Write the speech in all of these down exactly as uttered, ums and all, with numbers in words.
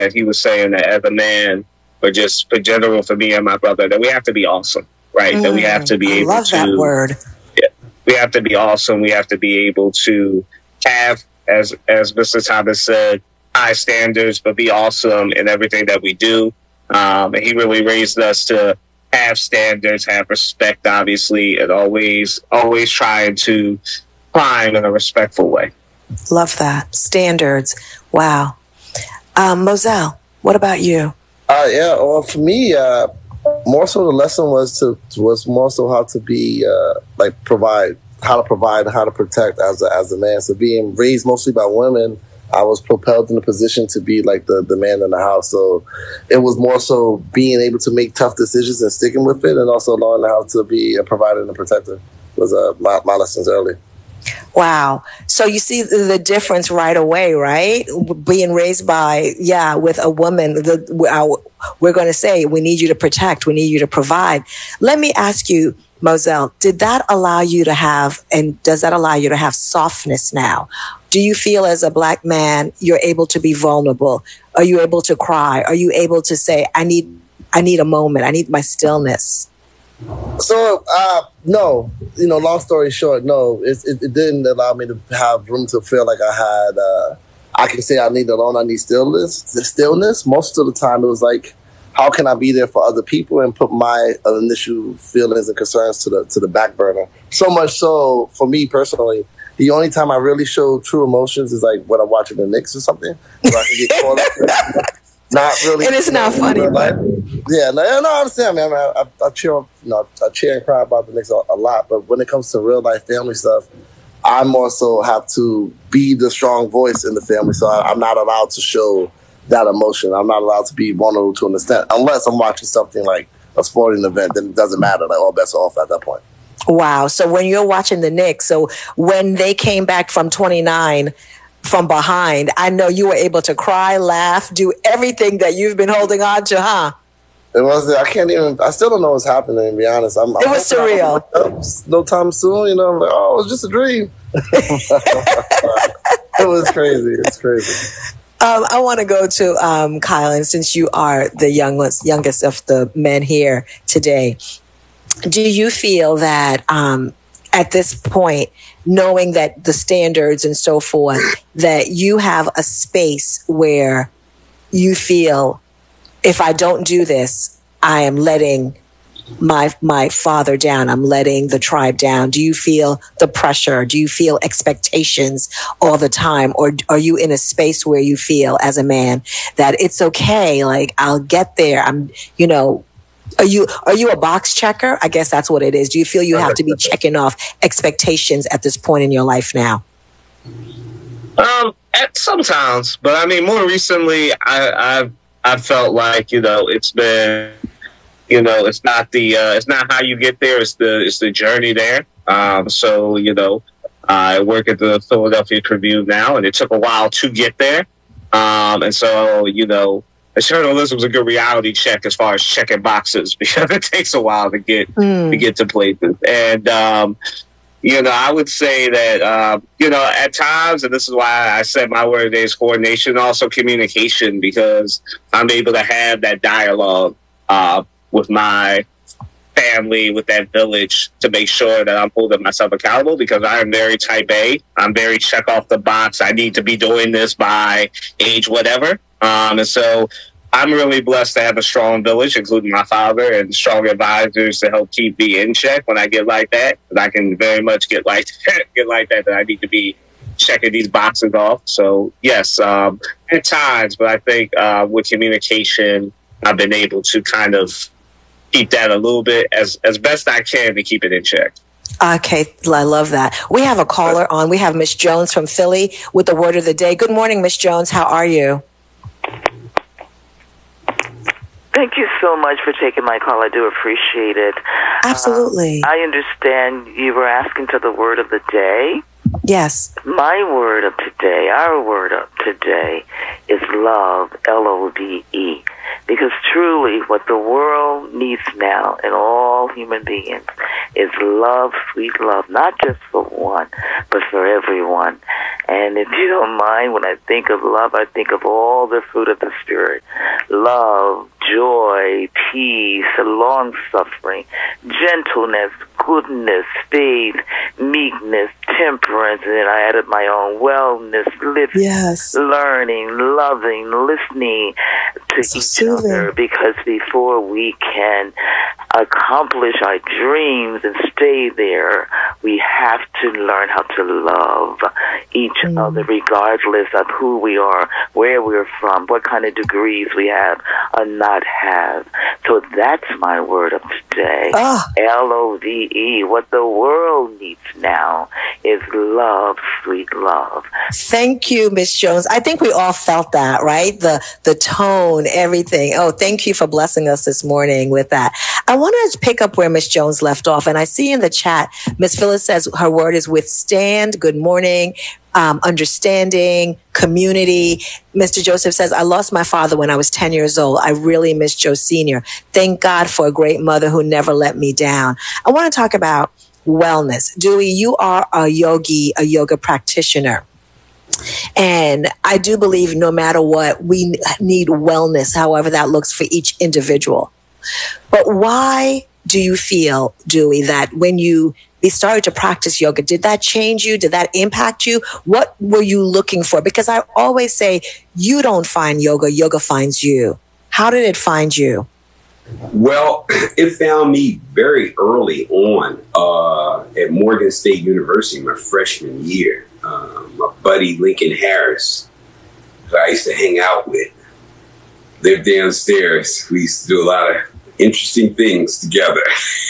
he was saying that as a man, or just for general for me and my brother, that we have to be awesome, right? Mm, that we have to be I able love to. that word. Yeah, we have to be awesome. We have to be able to have, as as Mister Thomas said, high standards, but be awesome in everything that we do. Um, and he really raised us to have standards, have respect, obviously, and always always trying to climb in a respectful way. Love that. Standards. Wow. Um, Moselle, what about you? Uh, yeah, well, for me, uh, more so the lesson was to was more so how to be uh, like provide, how to provide, how to protect as a, as a man. So being raised mostly by women, I was propelled in a position to be like the, the man in the house. So it was more so being able to make tough decisions and sticking with it, and also learning how to be a provider and a protector was uh, my, my lessons early. Wow. So you see the difference right away, right? Being raised by, yeah, with a woman, the, we're going to say, we need you to protect, we need you to provide. Let me ask you, Moselle, did that allow you to have, and does that allow you to have softness now? Do you feel as a Black man, you're able to be vulnerable? Are you able to cry? Are you able to say, I need, I need a moment, I need my stillness? So, uh, no, you know, long story short, no, it, it, it didn't allow me to have room to feel like I had, uh, I can say I need alone, I need stillness. The stillness, most of the time it was like, how can I be there for other people and put my initial feelings and concerns to the to the back burner? So much so, for me personally, the only time I really show true emotions is like when I'm watching the Knicks or something, where I can get caught up. Not really. It is not funny, but yeah, no, no, I understand, man. I, I, I cheer, you know, I cheer and cry about the Knicks a, a lot, but when it comes to real life family stuff, I more so have to be the strong voice in the family, so I, I'm not allowed to show that emotion. I'm not allowed to be vulnerable to an extent, unless I'm watching something like a sporting event. Then it doesn't matter. Like all bets are off at that point. Wow. So when you're watching the Knicks, so when they came back from twenty-nine from behind, I know you were able to cry, laugh, do everything that you've been holding on to, huh? It was. I can't even. I still don't know what's happening. To be honest, I'm. It I'm was surreal. No time soon, you know. I'm like, oh, it was just a dream. It was crazy. It's crazy. Um, I want to go to um, Kyle, and since you are the youngest, youngest of the men here today, do you feel that um, at this point, knowing that the standards and so forth, that you have a space where you feel, if I don't do this, I am letting my my father down, I'm letting the tribe down? Do you feel the pressure? Do you feel expectations all the time? Or are you in a space where you feel as a man that it's okay, like I'll get there? I'm, you know, are you are you a box checker? I guess that's what it is. Do you feel you have to be checking off expectations at this point in your life now? Um, at sometimes, but I mean, more recently, I I've I felt like, you know, it's been, you know, it's not the uh, it's not how you get there, it's the it's the journey there. Um, so you know, I work at the Philadelphia Tribune now, and it took a while to get there. Um, and so you know, journalism was a good reality check as far as checking boxes, because it takes a while to get mm. to get to places. And um, you know, I would say that uh, you know, at times, and this is why I said my word today is coordination, also communication, because I'm able to have that dialogue uh, with my family, with that village, to make sure that I'm holding myself accountable, because I am very type A. I'm very check off the box. I need to be doing this by age whatever. Um, and so I'm really blessed to have a strong village, including my father, and strong advisors to help keep me in check when I get like that. And I can very much get like that, get like that, that I need to be checking these boxes off. So yes, um, at times, but I think uh, with communication, I've been able to kind of keep that a little bit as, as best I can to keep it in check. Okay, I love that. We have a caller on. We have Miss Jones from Philly with the word of the day. Good morning, Miss Jones. How are you? Thank you so much for taking my call. I do appreciate it. Absolutely. Uh, I understand you were asking for the word of the day. Yes. My word of today, our word of today, is love, L O V E. Because truly what the world needs now, and all human beings, is love, sweet love, not just for one, but for everyone. And if you don't mind, when I think of love, I think of all the fruit of the Spirit. Love, joy, peace, long-suffering, gentleness, goodness, faith, meekness, temperance, and then I added my own wellness, living, yes. learning, loving, listening to so each soothing. other, because before we can accomplish our dreams and stay there, we have to learn how to love each mm. other, regardless of who we are, where we're from, what kind of degrees we have or not have. So that's my word of today. Oh. L O V E. What the world needs now is love, sweet love. Thank you, Miss Jones. I think we all felt that, right? The the tone, everything. Oh, thank you for blessing us this morning with that. I want to pick up where Miss Jones left off. And I see in the chat, Miss Phyllis says her word is withstand. Good morning. Um, understanding, community. Mister Joseph says, I lost my father when I was ten years old. I really miss Joe Senior Thank God for a great mother who never let me down. I want to talk about wellness. Dewey, you are a yogi, a yoga practitioner. And I do believe no matter what, we need wellness, however that looks for each individual. But why do you feel, Dewey, that when you started to practice yoga, did that change you? Did that impact you? What were you looking for? Because I always say, you don't find yoga, yoga finds you. How did it find you? Well, it found me very early on uh, at Morgan State University, my freshman year. Uh, my buddy Lincoln Harris, who I used to hang out with, lived downstairs. We used to do a lot of interesting things together.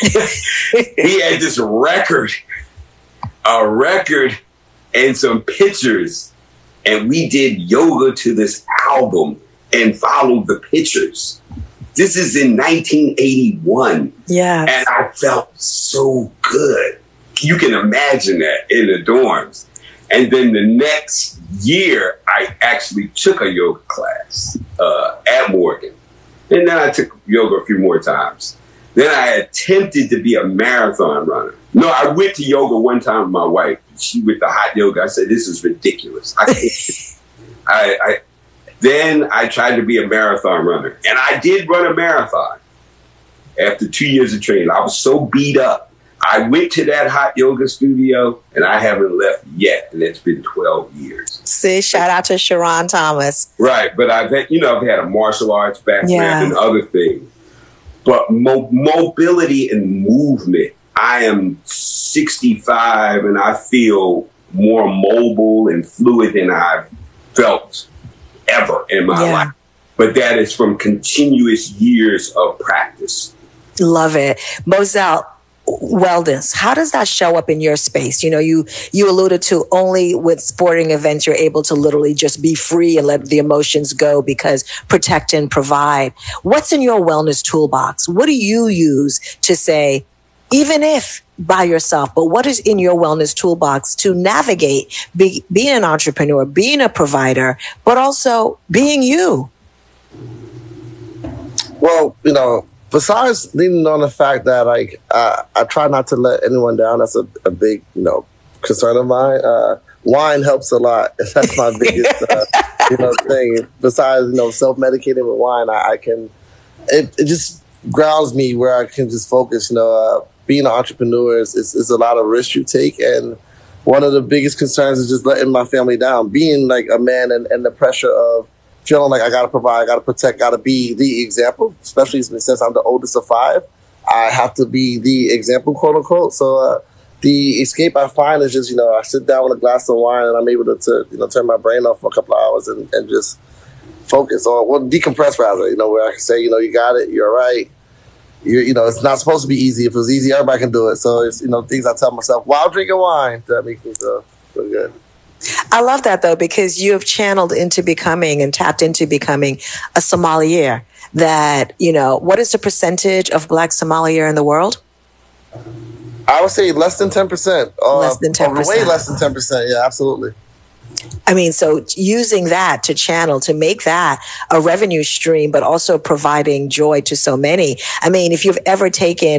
He had this record, a record and some pictures, and we did yoga to this album and followed the pictures. This is in nineteen eighty-one. Yeah. And I felt so good. You can imagine that in the dorms. And then the next year, I actually took a yoga class uh, at Morgan. And then I took yoga a few more times. Then I attempted to be a marathon runner. No, I went to yoga one time with my wife. She with the hot yoga. I said, this is ridiculous. I can't. I, I Then I tried to be a marathon runner. And I did run a marathon after two years of training. I was so beat up. I went to that hot yoga studio, and I haven't left yet. And it's been twelve years. See, shout out to Sharon Thomas. Right. But I've had, you know, I've had a martial arts background yeah. and other things. But mo- mobility and movement, I am sixty-five, and I feel more mobile and fluid than I've felt ever in my yeah. life. But that is from continuous years of practice. Love it. Moselle, wellness, how does that show up in your space? You know, you you alluded to only with sporting events you're able to literally just be free and let the emotions go because protect and provide. What's in your wellness toolbox? What do you use to say, even if by yourself, but what is in your wellness toolbox to navigate be, being an entrepreneur, being a provider, but also being you? Well, you know, besides leaning on the fact that, like, uh, I try not to let anyone down. That's a, a big, you know, concern of mine. Uh, wine helps a lot. That's my biggest, uh, you know, thing. Besides, you know, self-medicating with wine, I, I can, it, it just grounds me where I can just focus. You know, uh, being an entrepreneur is, is, is a lot of risk you take. And one of the biggest concerns is just letting my family down. Being like a man and, and the pressure of feeling like I got to provide, got to protect, got to be the example, especially since I'm the oldest of five. I have to be the example, quote unquote. So uh, the escape I find is just, you know, I sit down with a glass of wine and I'm able to, to you know, turn my brain off for a couple of hours and, and just focus on, well, decompress rather, you know, where I can say, you know, you got it, you're all right. You're, you know, it's not supposed to be easy. If it was easy, everybody can do it. So it's, you know, things I tell myself while drinking wine that makes me feel, feel good. I love that, though, because you have channeled into becoming and tapped into becoming a sommelier. That, you know, what is the percentage of Black sommelier in the world? I would say less than ten percent. Uh, less than ten percent. Way less than ten percent. Yeah, absolutely. I mean, so using that to channel, to make that a revenue stream, but also providing joy to so many. I mean, if you've ever taken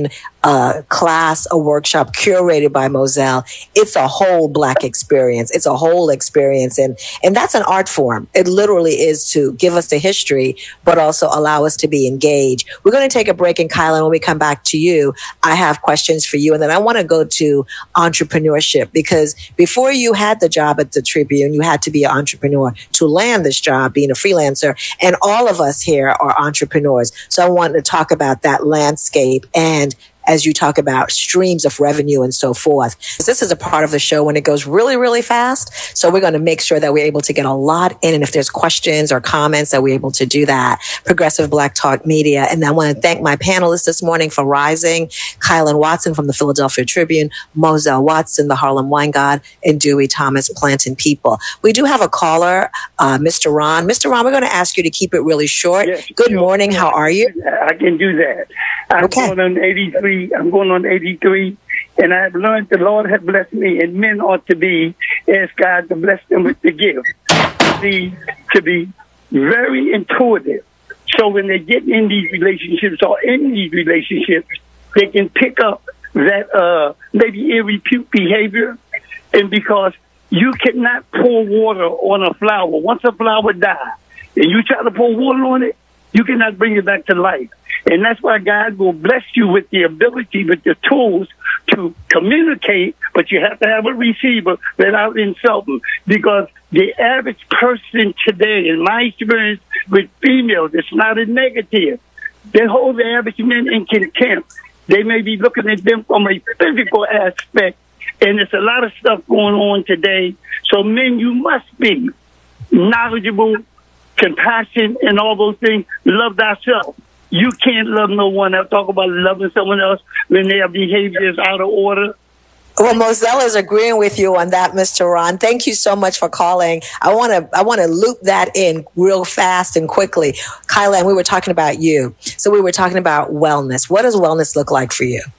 a class, a workshop curated by Moselle, it's a whole Black experience. It's a whole experience. And, and that's an art form. It literally is to give us the history, but also allow us to be engaged. We're going to take a break. And Kylan, when we come back to you, I have questions for you. And then I want to go to entrepreneurship, because before you had the job at the Tribune, you had to be an entrepreneur to land this job, being a freelancer. And all of us here are entrepreneurs. So I want to talk about that landscape, and as you talk about streams of revenue and so forth. This is a part of the show when it goes really, really fast. So we're going to make sure that we're able to get a lot in. And if there's questions or comments, that we're able to do that. Progressive Black Talk Media. And I want to thank my panelists this morning for rising. Kylan Watson from the Philadelphia Tribune, Moselle Watson, the Harlem Wine God, and Dewey Thomas, Planting People. We do have a caller, uh, Mister Ron. Mister Ron, we're going to ask you to keep it really short. Yes, Good sure. morning. How are you? I can do that. I'm okay. going on eighty-three. I'm going on eighty-three, and I've learned the Lord has blessed me, and men ought to be, ask God to bless them with the gift, see, to be very intuitive. So when they get in these relationships or in these relationships, they can pick up that uh, maybe irrepute behavior, and because you cannot pour water on a flower. Once a flower dies, and you try to pour water on it, you cannot bring it back to life. And that's why God will bless you with the ability, with the tools to communicate, but you have to have a receiver without insulting. Because the average person today, in my experience with females, it's not a negative. They hold the average men in contempt. They may be looking at them from a physical aspect, and there's a lot of stuff going on today. So men, you must be knowledgeable, compassion, and all those things. Love thyself. You can't love no one else. Talk about loving someone else when their behavior is out of order. Well, Moselle is agreeing with you on that, Mister Ron. Thank you so much for calling. I want to I want to loop that in real fast and quickly. Kylan, we were talking about you. So we were talking about wellness. What does wellness look like for you?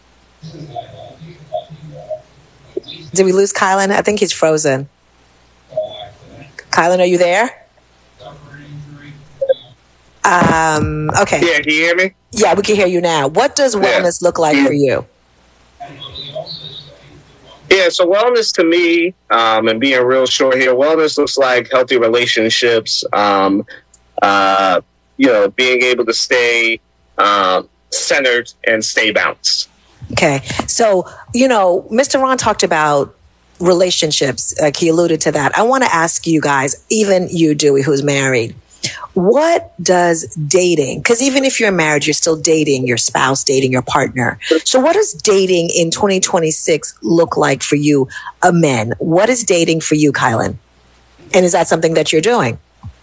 Did we lose Kylan? I think he's frozen. Kylan, are you there? Um, okay. Yeah, can you hear me? Yeah, we can hear you now. What does wellness yeah. look like for you? Yeah, so wellness to me, um, and being real short here, wellness looks like healthy relationships, um, uh, you know, being able to stay uh, centered and stay balanced. Okay. So, you know, Mister Ron talked about relationships. Like he alluded to that. I want to ask you guys, even you, Dewey, who's married, what does dating, because even if you're married, you're still dating your spouse, dating your partner. So what does dating in twenty twenty-six look like for you, a men? What is dating for you, Kylan? And is that something that you're doing?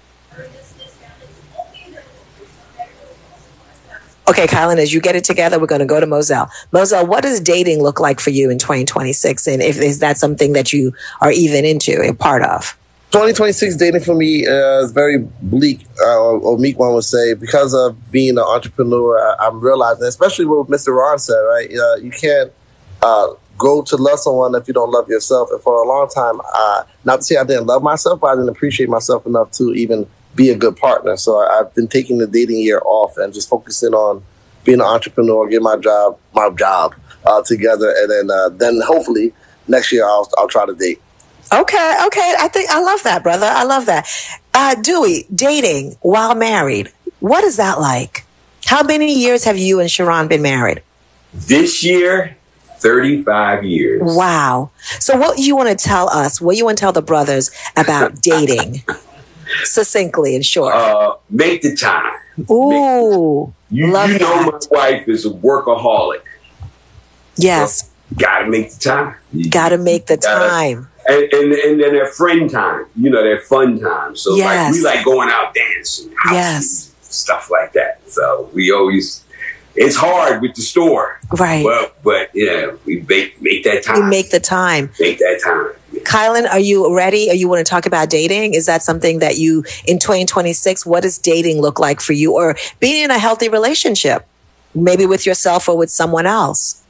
Okay, Kylan, as you get it together, we're going to go to Moselle. Moselle, what does dating look like for you in twenty twenty-six? And if is that something that you are even into, a part of? twenty twenty-six dating for me uh, is very bleak, uh, or, or meek one would say, because of being an entrepreneur. I, I'm realizing, especially what Mister Ron said, right? Uh, you can't uh, go to love someone if you don't love yourself. And for a long time, uh, not to say I didn't love myself, but I didn't appreciate myself enough to even be a good partner. So I've been taking the dating year off and just focusing on being an entrepreneur, get my job, my job uh, together, and then uh, then hopefully next year I'll I'll try to date. Okay, okay. I think I love that, brother. I love that. Uh, Dewey, dating while married, what is that like? How many years have you and Sharon been married? This year, thirty-five years. Wow. So what you want to tell us, what you want to tell the brothers about dating? Succinctly and short. Uh, make the time. Ooh, you, love you know that. My wife is a workaholic. Yes. So, gotta make the time. You gotta make the gotta, time. And, and and then their friend time, you know, their fun time. So yes. like we like going out dancing, house yes. stuff like that. So we always, it's hard with the store, right? But but yeah, we make make that time. You make the time. Make that time. Yeah. Kylan, are you ready? Are you want to talk about dating? Is that something that you in twenty twenty-six? What does dating look like for you, or being in a healthy relationship, maybe with yourself or with someone else?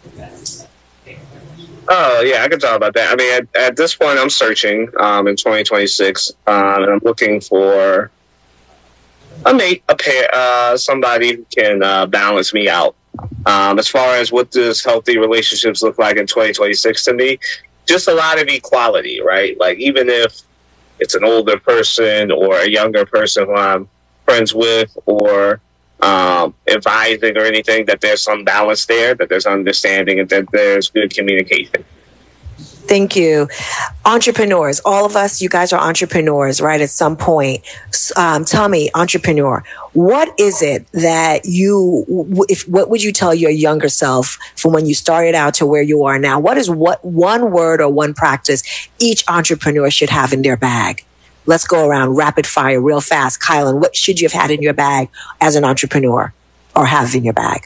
Oh, yeah, I can talk about that. I mean, at, at this point, I'm searching um, in twenty twenty-six, um, and I'm looking for a mate, a pair, uh, somebody who can uh, balance me out. Um, as far as what does healthy relationships look like in twenty twenty-six to me, just a lot of equality, right? Like, even if it's an older person or a younger person who I'm friends with or um, advising or anything, that there's some balance there, that there's understanding, and that there's good communication. Thank you. Entrepreneurs, all of us, you guys are entrepreneurs, right? At some point. Um, tell me, entrepreneur, what is it that you, if, what would you tell your younger self from when you started out to where you are now? What is what one word or one practice each entrepreneur should have in their bag? Let's go around rapid fire real fast. Kylan, what should you have had in your bag as an entrepreneur or have in your bag?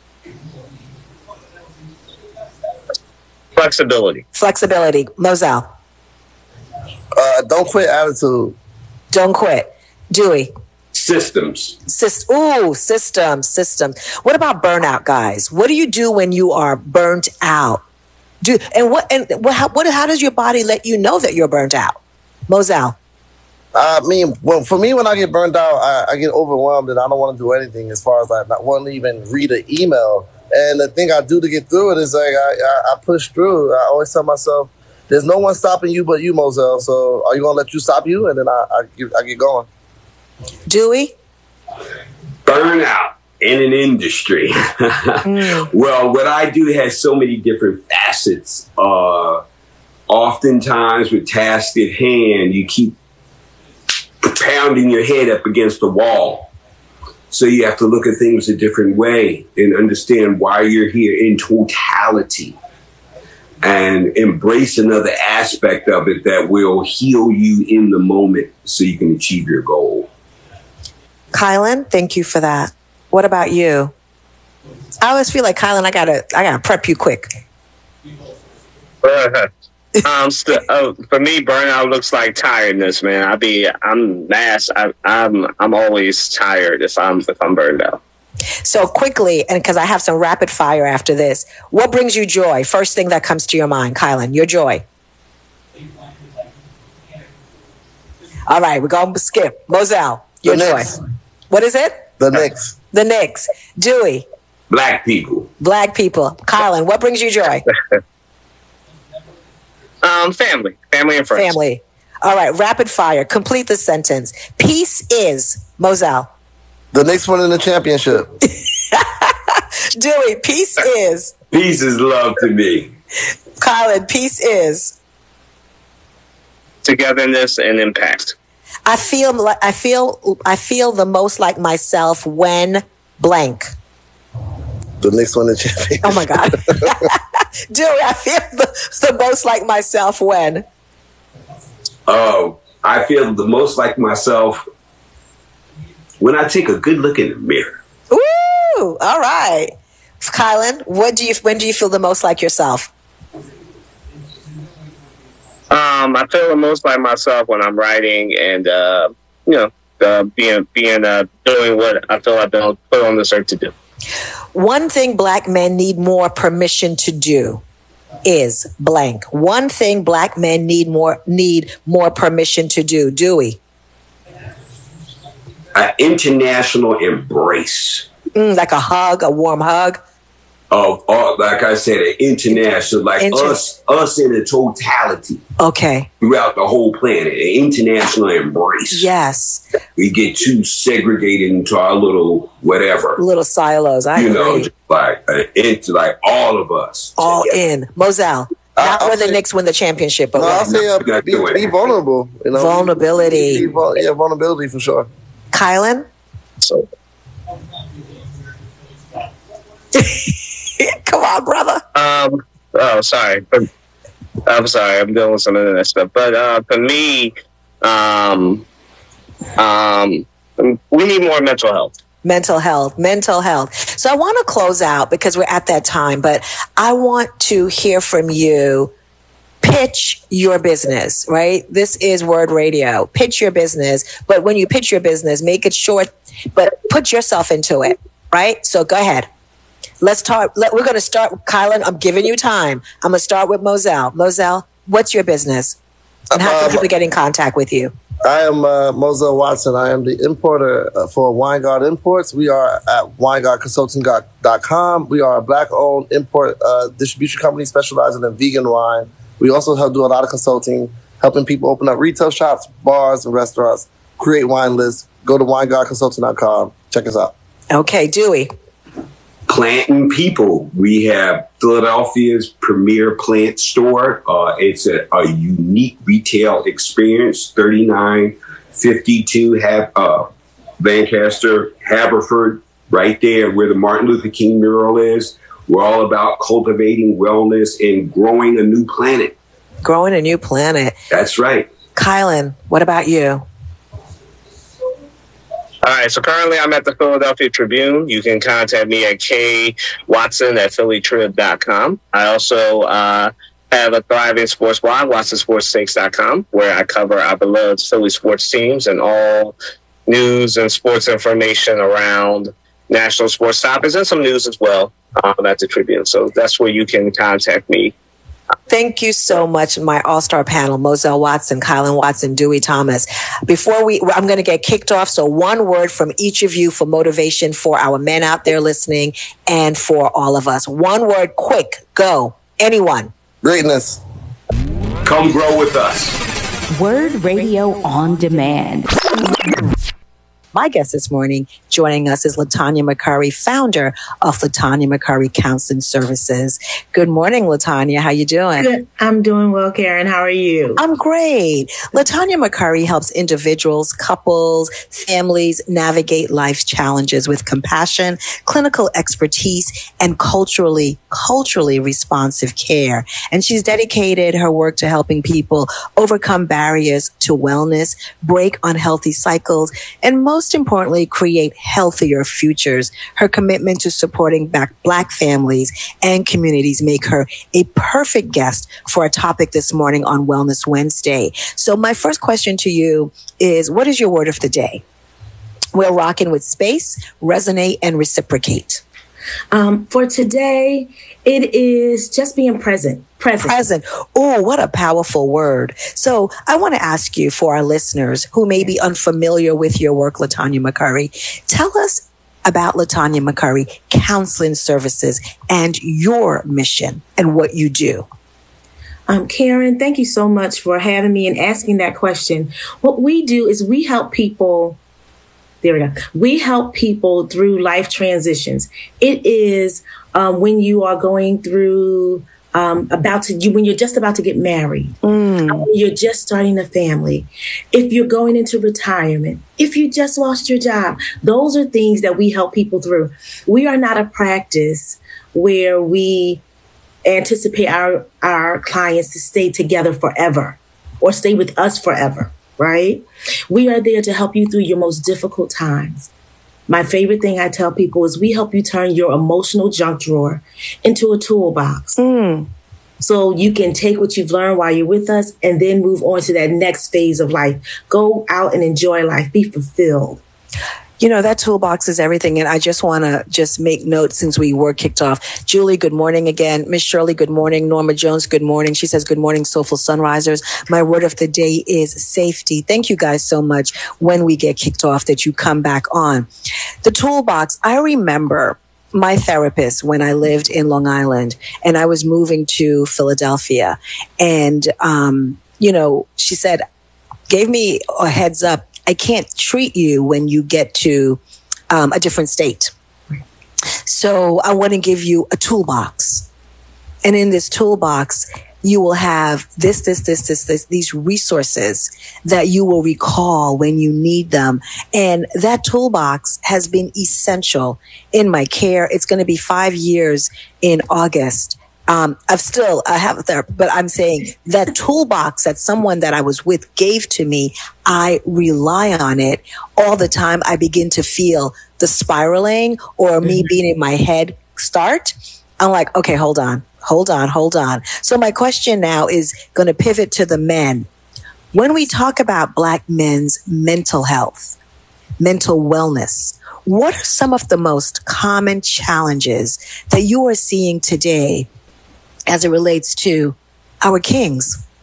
Flexibility. Flexibility. Moselle. Uh, don't quit attitude. Don't quit. Dewey. Systems. Syst- Ooh, system, system. What about burnout, guys? What do you do when you are burnt out? Do and what and what? How, what? How does your body let you know that you're burnt out? Moselle. I mean, well, for me, when I get burned out, I, I get overwhelmed and I don't want to do anything as far as like not want to even read an email. And the thing I do to get through it is like I, I, I push through. I always tell myself, "There's no one stopping you but you, Moselle. So are you gonna let you stop you?" And then I I get, I get going. Dewey? Burnout in an industry. mm. Well, what I do has so many different facets. Uh, oftentimes, with tasks at hand, you keep pounding your head up against the wall. So you have to look at things a different way and understand why you're here in totality and embrace another aspect of it that will heal you in the moment so you can achieve your goal. Kylan, thank you for that. What about you? I always feel like, Kylan, I gotta, I gotta prep you quick. um, st- uh, for me, burnout looks like tiredness, man. I be, I'm mass. I, I'm, I'm always tired if I'm, if I'm burned out. So quickly, and because I have some rapid fire after this, what brings you joy? First thing that comes to your mind, Kylan, your joy. All right, we're going to skip. Moselle, your the joy. Knicks. What is it? The Knicks. The Knicks. Dewey. Black people. Black people. Kylan, what brings you joy? Um, family, family and friends. Family. All right, rapid fire. Complete the sentence. Peace is, Moselle. The Knicks winning the championship. Dewey, peace is. Peace is love to me. Kylan, peace is. Togetherness and impact. I feel like I feel I feel the most like myself when blank. The Knicks win the championship. Oh my God. Dewey, I feel the, the most like myself when? Oh, I feel the most like myself when I take a good look in the mirror. Ooh, all right. Kylan, what do you when do you feel the most like yourself? Um, I feel the most like myself when I'm writing and uh, you know, uh, being being uh, doing what I feel I've been put on this earth to do. One thing black men need more permission to do is blank. One thing black men need more need more permission to do. Dewey. An international embrace. Mm, like a hug, a warm hug. Of, uh, like I said, an international, like Inter- us, us in a totality. Okay. Throughout the whole planet, an international embrace. Yes. We get too segregated into our little whatever. Little silos. I you agree. know, just like uh, into like all of us. All together. in. Moselle. Not where the Knicks win the championship, but No, I'll what? say uh, be, be vulnerable. You know? Vulnerability. Be, be, vul- yeah, vulnerability for sure. Kylan? So. Come on, brother. Um. Oh, sorry. I'm sorry. I'm dealing with some of that stuff. But uh, for me, um, um, we need more mental health. Mental health, mental health. So I want to close out because we're at that time, but I want to hear from you. Pitch your business, right? This is Word Radio. Pitch your business, but when you pitch your business, make it short, but put yourself into it, right? So go ahead. Let's talk. Let, we're going to start, Kylan. I'm giving you time. I'm going to start with Moselle. Moselle, what's your business? And how can Um, people get in contact with you? I am uh, Moselle Watson. I am the importer uh, for Winegard Imports. We are at winegard consulting dot com. We are a black-owned import uh, distribution company specializing in vegan wine. We also help do a lot of consulting, helping people open up retail shops, bars, and restaurants, create wine lists. Go to winegard consulting dot com. Check us out. Okay, Dewey. Planting People. We have Philadelphia's premier plant store. Uh, it's a, a unique retail experience. thirty-nine fifty-two have, uh, Lancaster, Haverford, right there where the Martin Luther King mural is. We're all about cultivating wellness and growing a new planet. Growing a new planet. That's right. Kylan, what about you? All right, so currently I'm at the Philadelphia Tribune. You can contact me at k watson at philly trib dot com. I also uh, have a thriving sports blog, watson sports takes dot com, where I cover our beloved Philly sports teams and all news and sports information around national sports topics and some news as well um, at the Tribune. So that's where you can contact me. Thank you so much, my all-star panel, Moselle Watson, Kylan Watson, Dewey Thomas. Before we, I'm going to get kicked off. So one word from each of you for motivation for our men out there listening and for all of us. One word, quick, go. Anyone. Greatness. Come grow with us. Word Radio on Demand. My guest this morning joining us is LaTanya McCurry, founder of LaTanya McCurry Counseling Services. Good morning, LaTanya. How you doing? Good. I'm doing well, Karen. How are you? I'm great. LaTanya McCurry helps individuals, couples, families navigate life's challenges with compassion, clinical expertise, and culturally, culturally responsive care. And she's dedicated her work to helping people overcome barriers to wellness, break unhealthy cycles, and most Most importantly, create healthier futures. Her commitment to supporting back Black families and communities make her a perfect guest for a topic this morning on Wellness Wednesday. So my first question to you is, what is your word of the day? We're rocking with space, resonate, and reciprocate. Um, for today, it is just being present. Present. Present. Oh, what a powerful word. So I want to ask you, for our listeners who may be unfamiliar with your work, LaTanya McCurry, tell us about LaTanya McCurry Counseling Services and your mission and what you do. Um, Karen, thank you so much for having me and asking that question. What we do is we help people. There we go. We help people through life transitions. It is um, when you are going through um, about to you when you're just about to get married, mm. when you're just starting a family, if you're going into retirement, if you just lost your job. Those are things that we help people through. We are not a practice where we anticipate our our clients to stay together forever or stay with us forever. Right? We are there to help you through your most difficult times. My favorite thing I tell people is we help you turn your emotional junk drawer into a toolbox. Mm. So you can take what you've learned while you're with us and then move on to that next phase of life. Go out and enjoy life. Be fulfilled. You know, that toolbox is everything. And I just want to just make note since we were kicked off. Julie, good morning again. Miss Shirley, good morning. Norma Jones, good morning. She says, good morning, Soulful Sunrisers. My word of the day is safety. Thank you guys so much when we get kicked off that you come back on. The toolbox, I remember my therapist when I lived in Long Island and I was moving to Philadelphia. And, um, you know, she said, gave me a heads up. I can't treat you when you get to um, a different state. So I want to give you a toolbox. And in this toolbox, you will have this, this, this, this, this, these resources that you will recall when you need them. And that toolbox has been essential in my care. It's going to be five years in August. Um, I've still, I have there, but I'm saying that toolbox that someone that I was with gave to me, I rely on it all the time. I begin to feel the spiraling or me being in my head start. I'm like, okay, hold on, hold on, hold on. So my question now is going to pivot to the men. When we talk about Black men's mental health, mental wellness, what are some of the most common challenges that you are seeing today as it relates to our kings?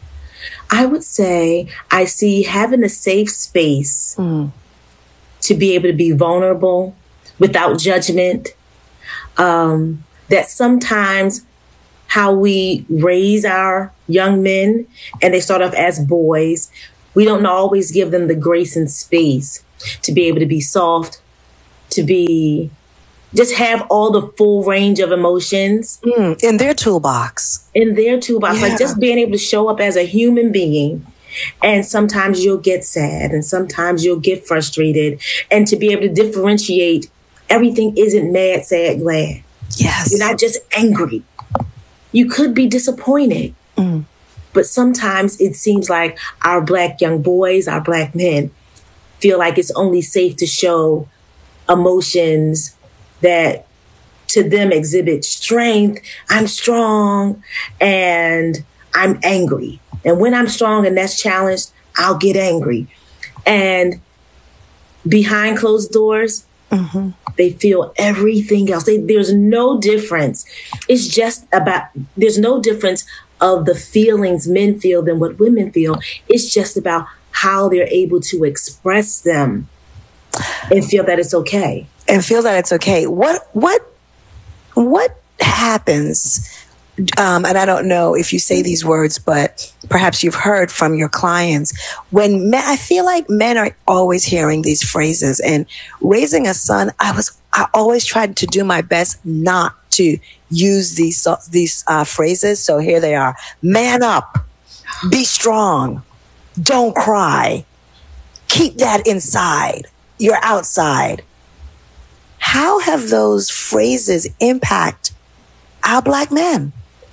I would say I see having a safe space mm. to be able to be vulnerable without judgment. Um, that sometimes how we raise our young men, and they start off as boys, we don't always give them the grace and space to be able to be soft, to be, just have all the full range of emotions. Mm, in their toolbox. In their toolbox. Yeah. Like just being able to show up as a human being. And sometimes you'll get sad and sometimes you'll get frustrated. And to be able to differentiate, everything isn't mad, sad, glad. Yes. You're not just angry. You could be disappointed. Mm. But sometimes it seems like our Black young boys, our Black men, feel like it's only safe to show emotions that to them exhibit strength. I'm strong and I'm angry. And when I'm strong and that's challenged, I'll get angry. And behind closed doors, mm-hmm. they feel everything else. They, there's no difference. It's just about, there's no difference of the feelings men feel than what women feel. It's just about how they're able to express them and feel that it's okay. And feel that it's okay. What what what happens? Um, and I don't know if you say these words, but perhaps you've heard from your clients when men, I feel like men are always hearing these phrases. And raising a son, I was I always tried to do my best not to use these these uh, phrases. So here they are: man up, be strong, don't cry, keep that inside. You're outside. How have those phrases impact our Black men?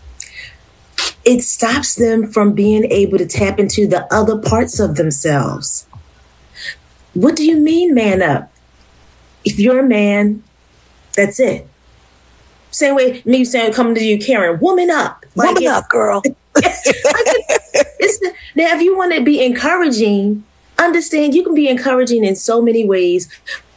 It stops them from being able to tap into the other parts of themselves. What do you mean, man up? If you're a man, that's it. Same way me saying, coming to you, Karen, woman up. Woman like up, girl. it's the, now, if you want to be encouraging, understand you can be encouraging in so many ways,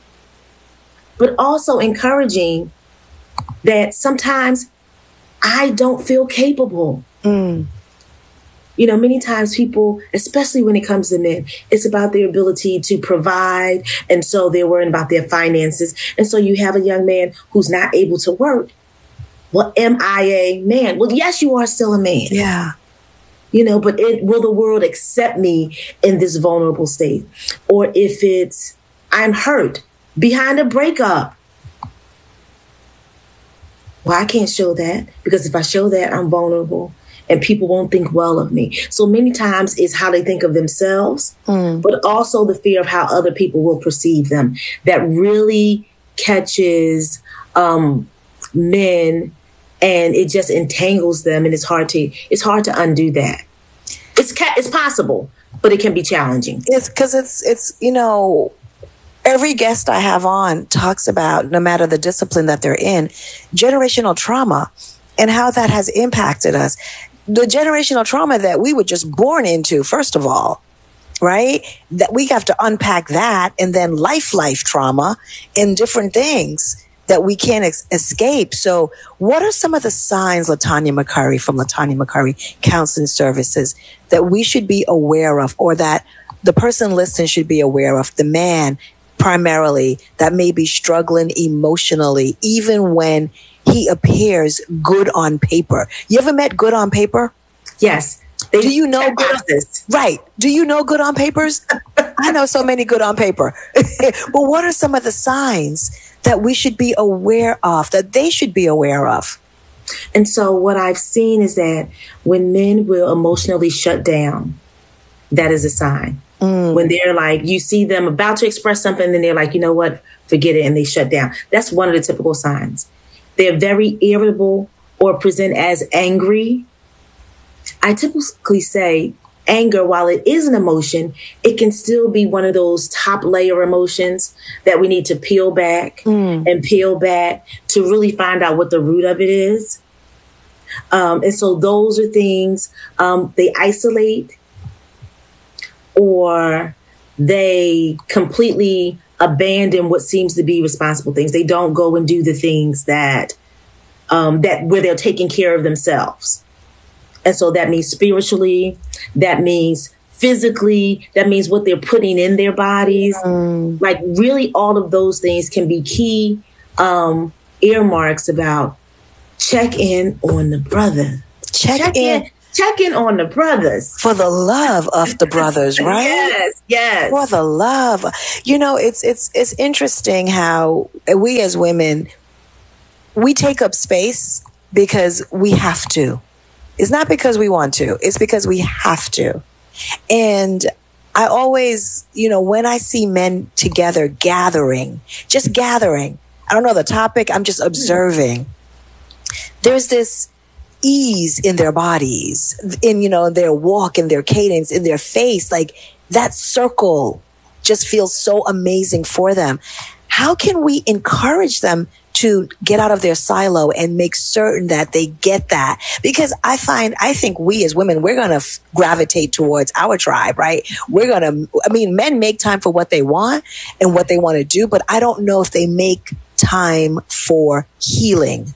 but also encouraging that sometimes I don't feel capable. Mm. You know, many times people, especially when it comes to men, it's about their ability to provide. And so they're worrying about their finances. And so you have a young man who's not able to work. Well, am I a man? Well, yes, you are still a man. Yeah. You know, but it, will the world accept me in this vulnerable state? Or if it's, I'm hurt behind a breakup. Well, I can't show that because if I show that, I'm vulnerable and people won't think well of me. So many times it's how they think of themselves, mm. but also the fear of how other people will perceive them that really catches um, men, and it just entangles them, and it's hard to it's hard to undo that. It's ca- it's possible, but it can be challenging. It's because it's it's you know. Every guest I have on talks about, no matter the discipline that they're in, generational trauma and how that has impacted us. The generational trauma that we were just born into, first of all, right? That we have to unpack that, and then life, life trauma and different things that we can't ex- escape. So what are some of the signs, LaTanya McCurry from LaTanya McCurry Counseling Services, that we should be aware of, or that the person listening should be aware of, the man primarily, that may be struggling emotionally, even when he appears good on paper? You ever met good on paper? Yes. They Do you know good on this? Right. Do you know good on papers? I know so many good on paper. But what are some of the signs that we should be aware of, that they should be aware of? And so what I've seen is that when men will emotionally shut down, that is a sign. Mm. When they're like, you see them about to express something, and they're like, you know what, forget it, and they shut down. That's one of the typical signs. They're very irritable or present as angry. I typically say anger, while it is an emotion, it can still be one of those top layer emotions that we need to peel back mm. and peel back to really find out what the root of it is. Um, and so those are things, um, they isolate, or they completely abandon what seems to be responsible things. They don't go and do the things that, um, that where they're taking care of themselves. And so that means spiritually, that means physically, that means what they're putting in their bodies. Mm. Like really all of those things can be key um, earmarks about check in on the brother. Check, check in. in. Check in on the brothers. For the love of the brothers, right? Yes, yes. For the love. You know, it's it's it's interesting how we as women, we take up space because we have to. It's not because we want to. It's because we have to. And I always, you know, when I see men together gathering, just gathering, I don't know the topic, I'm just observing. There's this ease in their bodies, in, you know, their walk, in their cadence, in their face. Like that circle just feels so amazing for them. How can we encourage them to get out of their silo and make certain that they get that? Because I find, I think we as women, we're going to f- gravitate towards our tribe, right? We're going to, I mean, men make time for what they want and what they want to do, but I don't know if they make time for healing.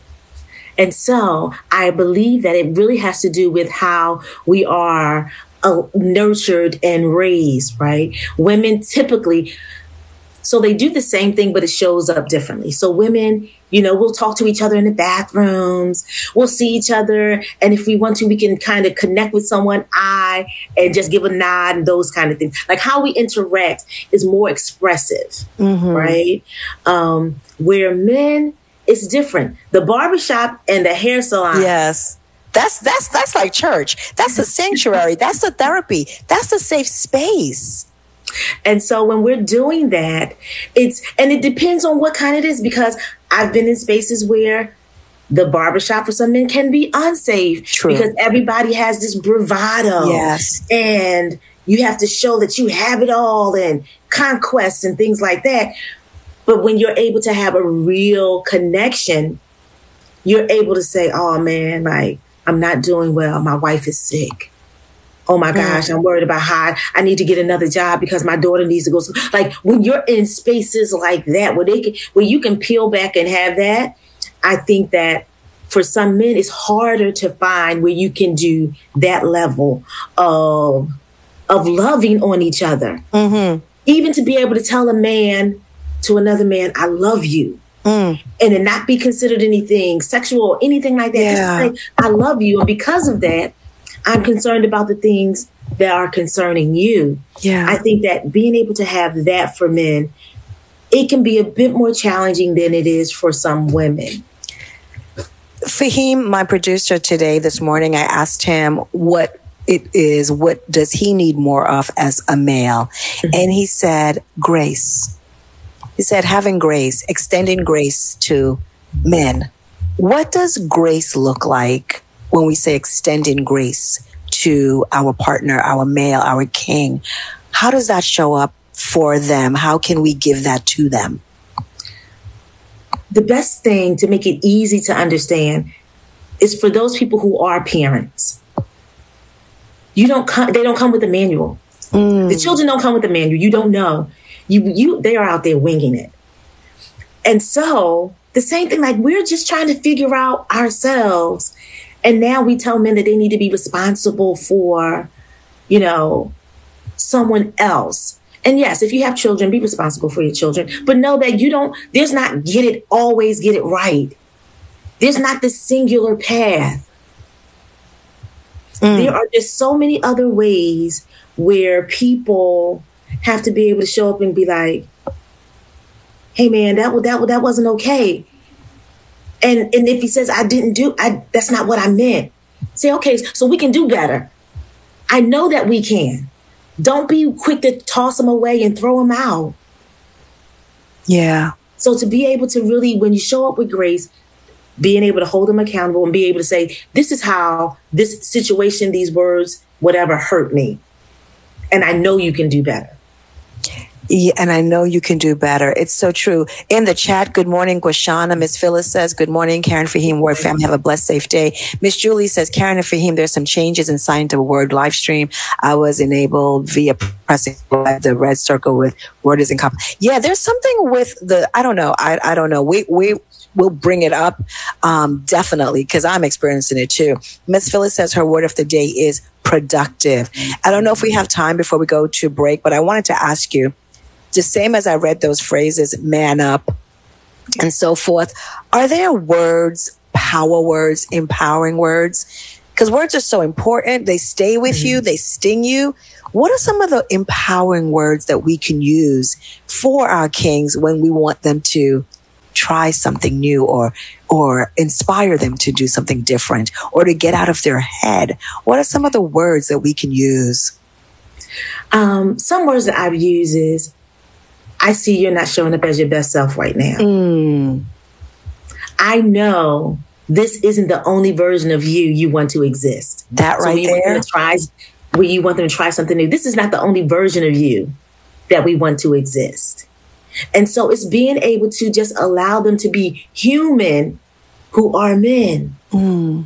And so I believe that it really has to do with how we are uh, nurtured and raised, right? Women typically, so they do the same thing, but it shows up differently. So women, you know, we'll talk to each other in the bathrooms, we'll see each other. And if we want to, we can kind of connect with someone, eye, and just give a nod and those kind of things. Like how we interact is more expressive, mm-hmm. right? Um, where men, it's different. The barbershop and the hair salon. Yes. That's that's that's like church. That's the sanctuary. That's the therapy. That's the safe space. And so when we're doing that, it's, and it depends on what kind it is, because I've been in spaces where the barbershop for some men can be unsafe. True. Because everybody has this bravado. Yes. And you have to show that you have it all and conquests and things like that. But when you're able to have a real connection, you're able to say, oh man, like, I'm not doing well. My wife is sick. Oh my gosh, I'm worried about how I need to get another job because my daughter needs to go. Like when you're in spaces like that, where they can, where you can peel back and have that, I think that for some men, it's harder to find where you can do that level of, of loving on each other. Mm-hmm. Even to be able to tell a man to another man, I love you. Mm. And it not be considered anything sexual or anything like that. Yeah. Just say, I love you. And because of that, I'm concerned about the things that are concerning you. Yeah. I think that being able to have that for men, it can be a bit more challenging than it is for some women. Fahim, my producer today, this morning, I asked him what it is, what does he need more of as a male? Mm-hmm. And he said, grace. He said, having grace, extending grace to men. What does grace look like when we say extending grace to our partner, our male, our king? How does that show up for them? How can we give that to them? The best thing to make it easy to understand is for those people who are parents. You don't come, they don't come with a manual. Mm. The children don't come with a manual. You don't know. You, you, they are out there winging it. And so the same thing, like we're just trying to figure out ourselves. And now we tell men that they need to be responsible for, you know, someone else. And yes, if you have children, be responsible for your children. But know that you don't, there's not get it, always get it right. There's not this singular path. Mm. There are just so many other ways where people have to be able to show up and be like, hey man, that that that wasn't okay. And and if he says I didn't do, I that's not what I meant. Say, okay, so we can do better. I know that we can. Don't be quick to toss them away and throw them out. Yeah. So to be able to really, when you show up with grace, being able to hold them accountable and be able to say, this is how this situation, these words, whatever hurt me. And I know you can do better. Yeah, and I know you can do better. It's so true. In the chat, good morning, Guashana. Miss Phyllis says, good morning, Karen Fahim, Word family. Have a blessed, safe day. Miss Julie says, Karen and Fahim, there's some changes in sign to Word live stream. I was enabled via pressing the red circle with Word is in copy. Yeah, there's something with the, I don't know. I, I don't know. We, we, We'll bring it up, um, definitely, because I'm experiencing it too. Miss Phyllis says her word of the day is productive. I don't know if we have time before we go to break, but I wanted to ask you, the same as I read those phrases, man up and so forth, are there words, power words, empowering words? Because words are so important. They stay with mm-hmm. you. They sting you. What are some of the empowering words that we can use for our kings when we want them to try something new or or inspire them to do something different or to get out of their head? What are some of the words that we can use? Um, some words that I've used is, I see you're not showing up as your best self right now. Mm. I know this isn't the only version of you you want to exist. That so right there. Try, where you want them to try something new. This is not the only version of you that we want to exist. And so it's being able to just allow them to be human who are men. Mm.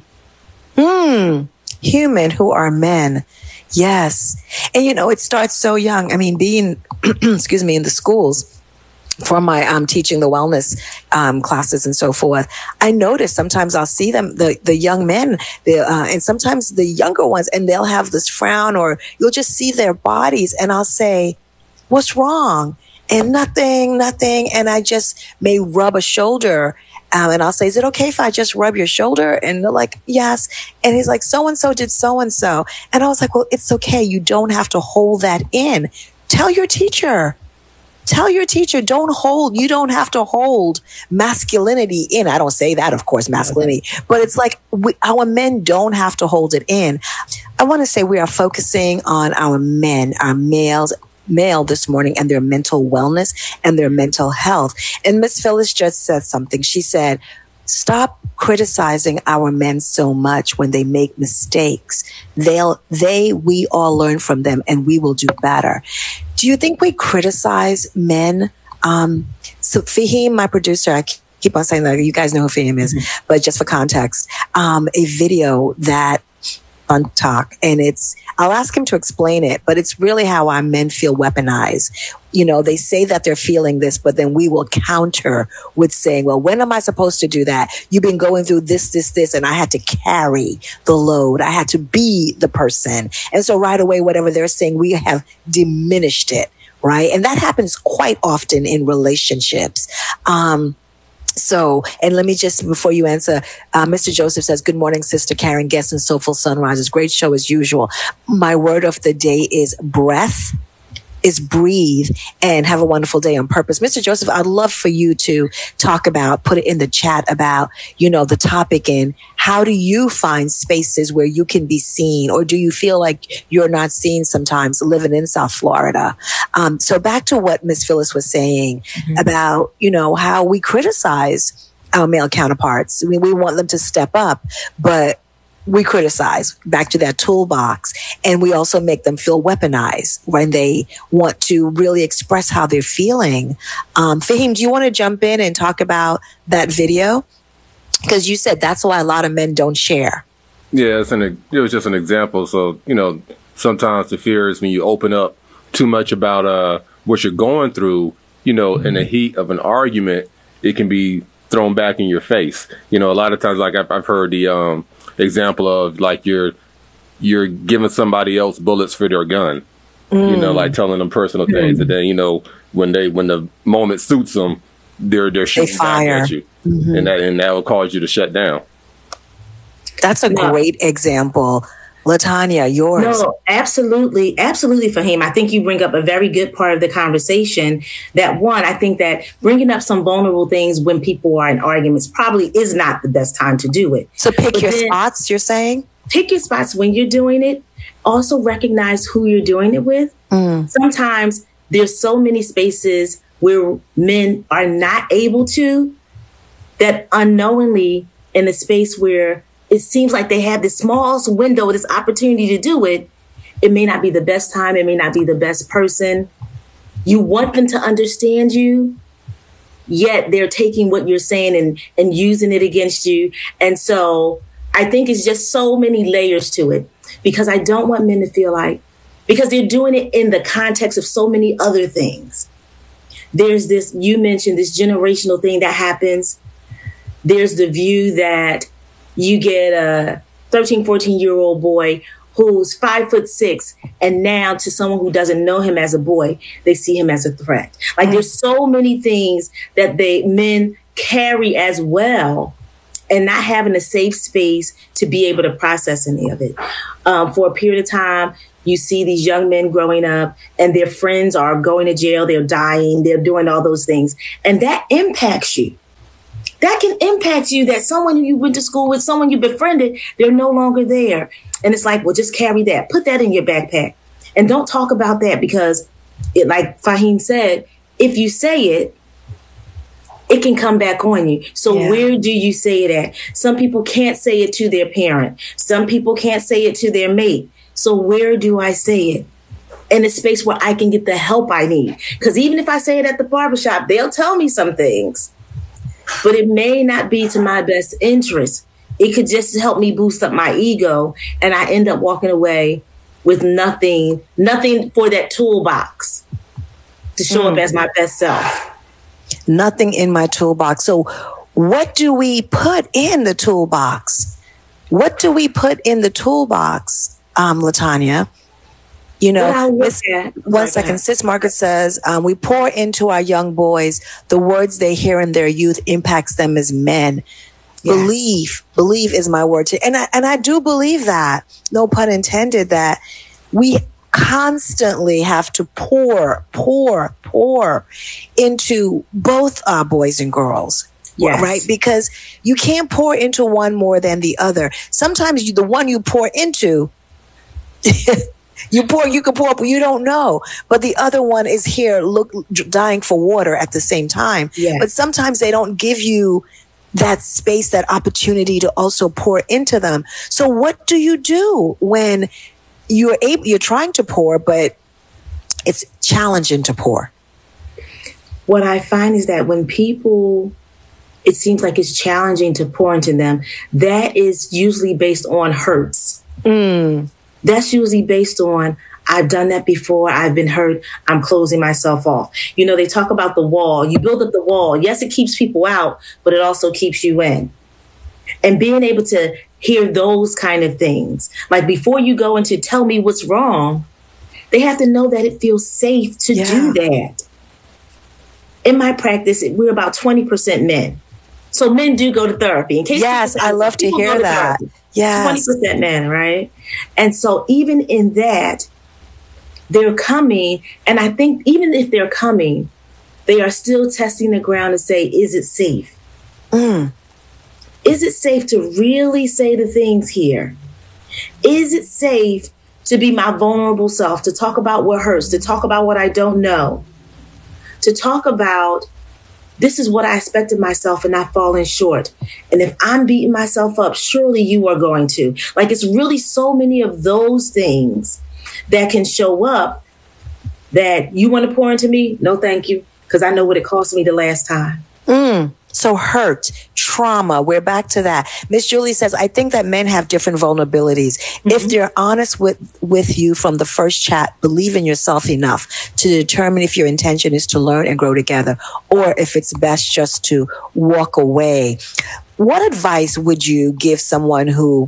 Mm. Human who are men. Yes. And, you know, it starts so young. I mean, being, excuse me, in the schools for my um, teaching the wellness um, classes and so forth, I notice sometimes I'll see them, the, the young men, the, uh, and sometimes the younger ones, and they'll have this frown or you'll just see their bodies and I'll say, what's wrong? And nothing, nothing. And I just may rub a shoulder. Um, and I'll say, is it okay if I just rub your shoulder? And they're like, yes. And he's like, so-and-so did so-and-so. And I was like, well, it's okay. You don't have to hold that in. Tell your teacher. Tell your teacher, don't hold, you don't have to hold masculinity in. I don't say that, of course, masculinity, but it's like we, our men don't have to hold it in. I want to say we are focusing on our men, our males, male this morning and their mental wellness and their mental health. And Miss Phyllis just said something. She said, stop criticizing our men so much when they make mistakes. They'll, they, we all learn from them and we will do better. Do you think we criticize men? Um, so Fahim, my producer, I keep on saying that, you guys know who Fahim is, mm-hmm. but just for context, um, a video that on talk and it's, I'll ask him to explain it, but it's really how our men feel weaponized. You know, they say that they're feeling this, but then we will counter with saying, well, when am I supposed to do that? You've been going through this, this, this, and I had to carry the load. I had to be the person. And so right away, whatever they're saying, we have diminished it, right? And that happens quite often in relationships. Um, So, and let me just, before you answer, uh, Mister Joseph says, good morning, Sister Karen, guests and Soulful Sunrises. Great show as usual. My word of the day is breath, is breathe, and have a wonderful day on purpose. Mister Joseph, I'd love for you to talk about, put it in the chat about, you know, the topic in how do you find spaces where you can be seen, or do you feel like you're not seen sometimes living in South Florida? Um, so back to what Miss Phyllis was saying mm-hmm. about, you know, how we criticize our male counterparts. I mean, we want them to step up, but we criticize, back to that toolbox, and we also make them feel weaponized when they want to really express how they're feeling. Um, Fahim, do you want to jump in and talk about that video? Because you said that's why a lot of men don't share. Yeah, it's an, it was just an example. So, you know, sometimes the fear is when you open up too much about uh, what you're going through, you know, mm-hmm. in the heat of an argument, it can be thrown back in your face. You know, a lot of times, like I've, I've heard the um, example of like you're you're giving somebody else bullets for their gun. Mm. You know, like telling them personal things, mm. and then you know when they when the moment suits them, they're they're shooting back at you, mm-hmm. and that and that will cause you to shut down. That's a yeah. great example. LaTanya, yours. No, absolutely. Absolutely, Fahim. I think you bring up a very good part of the conversation. That one, I think that bringing up some vulnerable things when people are in arguments probably is not the best time to do it. So pick but your spots, you're saying? Pick your spots when you're doing it. Also recognize who you're doing it with. Mm. Sometimes there's so many spaces where men are not able to, that unknowingly in a space where it seems like they have this small window, this opportunity to do it, it may not be the best time. It may not be the best person. You want them to understand you, yet they're taking what you're saying and, and using it against you. And so I think it's just so many layers to it, because I don't want men to feel like, because they're doing it in the context of so many other things. There's this, you mentioned this generational thing that happens. There's the view that you get a thirteen, fourteen year old boy who's five foot six, and now to someone who doesn't know him as a boy, they see him as a threat. Like, there's so many things that they men carry as well, and not having a safe space to be able to process any of it. Um, for a period of time, you see these young men growing up and their friends are going to jail, they're dying, they're doing all those things. And that impacts you. That can impact you, that someone you went to school with, someone you befriended, they're no longer there. And it's like, well, just carry that. Put that in your backpack. And don't talk about that, because, it, like Fahim said, if you say it, it can come back on you. So yeah. Where do you say it at? Some people can't say it to their parent. Some people can't say it to their mate. So where do I say it? In a space where I can get the help I need. Because even if I say it at the barbershop, they'll tell me some things, but it may not be to my best interest. It could just help me boost up my ego, and I end up walking away with nothing, nothing for that toolbox to show mm. up as my best self. Nothing in my toolbox. So what do we put in the toolbox? What do we put in the toolbox, um, LaTanya? You know, Miss, one second. Sis Margaret says, um, we pour into our young boys. The words they hear in their youth impacts them as men. Yes. Believe, believe is my word. To, and I, and I do believe that, no pun intended, that we constantly have to pour, pour, pour into both our boys and girls. Yes. Right? Because you can't pour into one more than the other. Sometimes you, the one you pour into, you pour, you can pour, but you don't know. But the other one is here, look, dying for water at the same time. Yes. But sometimes they don't give you that space, that opportunity to also pour into them. So what do you do when you're able, you're trying to pour, but it's challenging to pour? What I find is that when people, it seems like it's challenging to pour into them, that is usually based on hurts. Mm. That's usually based on, I've done that before. I've been hurt. I'm closing myself off. You know, they talk about the wall. You build up the wall. Yes, it keeps people out, but it also keeps you in. And being able to hear those kind of things, like before you go into tell me what's wrong, they have to know that it feels safe to yeah. do that. In my practice, we're about twenty percent men. So men do go to therapy. In case yes, I love to hear that. Yes. twenty percent men, right? And so even in that, they're coming, and I think even if they're coming, they are still testing the ground to say, is it safe? Mm. Is it safe to really say the things here? Is it safe to be my vulnerable self, to talk about what hurts, to talk about what I don't know, to talk about this is what I expected myself and I've fallen short. And if I'm beating myself up, surely you are going to. Like, it's really so many of those things that can show up that you want to pour into me? No, thank you. Because I know what it cost me the last time. Mm. So hurt, trauma, we're back to that. Miss Julie says, I think that men have different vulnerabilities. Mm-hmm. If they're honest with, with you from the first chat, believe in yourself enough to determine if your intention is to learn and grow together, or if it's best just to walk away. What advice would you give someone who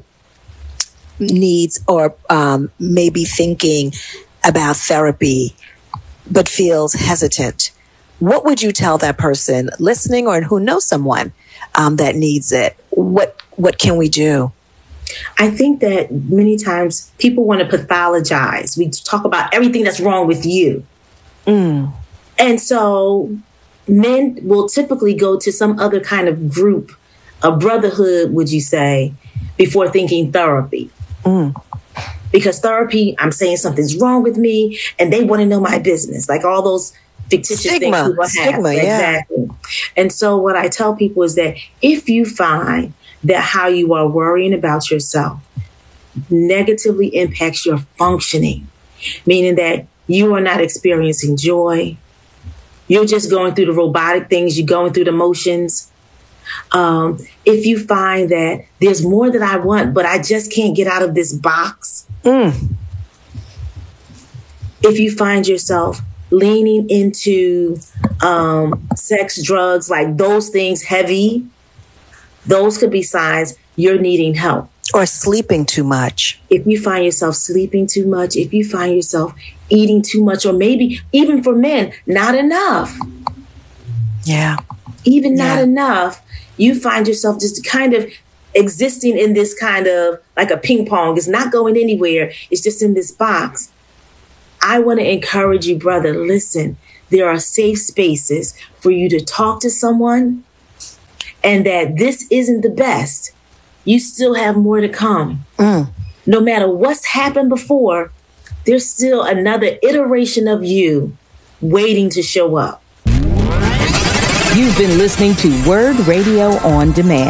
needs or um, maybe thinking about therapy but feels hesitant? What would you tell that person listening or who knows someone um, that needs it? What what can we do? I think that many times people want to pathologize. We talk about everything that's wrong with you. Mm. And so men will typically go to some other kind of group, a brotherhood, would you say, before thinking therapy. Mm. Because therapy, I'm saying something's wrong with me and they want to know my business. Like all those fictitious stigma, things people have. Stigma, exactly. Yeah. And so what I tell people is that if you find that how you are worrying about yourself negatively impacts your functioning, meaning that you are not experiencing joy, you're just going through the robotic things, you're going through the motions. Um, if you find that there's more that I want, but I just can't get out of this box. Mm. If you find yourself leaning into um, sex, drugs, like those things heavy, those could be signs you're needing help. Or sleeping too much. If you find yourself sleeping too much, if you find yourself eating too much, or maybe even for men, not enough. Yeah. Even not Yeah. enough. You find yourself just kind of existing in this kind of like a ping pong. It's not going anywhere. It's just in this box. I want to encourage you, brother, listen, there are safe spaces for you to talk to someone, and that this isn't the best. You still have more to come. Mm. No matter what's happened before, there's still another iteration of you waiting to show up. You've been listening to Word Radio on Demand.